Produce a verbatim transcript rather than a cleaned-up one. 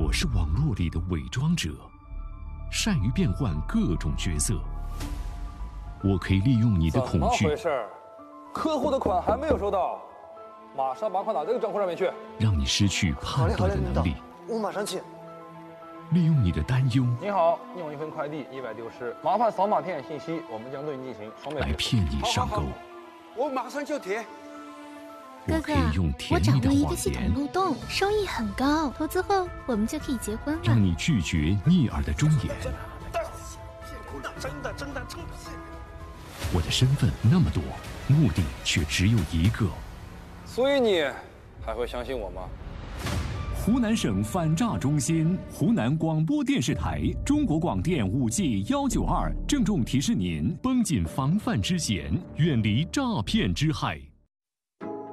我是网络里的伪装者，善于变换各种角色。我可以利用你的恐惧。 怎么回事？客户的款还没有收到，马上把款打这个账户上面去， 让你失去判断的能力。 我马上去。 利用你的担忧。 你好，你有一份快递一百丢失，麻烦扫码填写信息，我们将对你进行双倍来骗你上钩。 我马上就填。 我可以用甜我掌蜜的握一个系统谎言， 漏洞，收益很高，投资后我们就可以结婚了。 让你拒绝逆耳的忠言。 真的真的真的。 我的身份那么多，目的却只有一个。 所以你还会相信我吗？ 湖南省反诈中心、湖南广播电视台、中国广电五 G 幺九二郑重提示您：绷紧防范之弦，远离诈骗之害。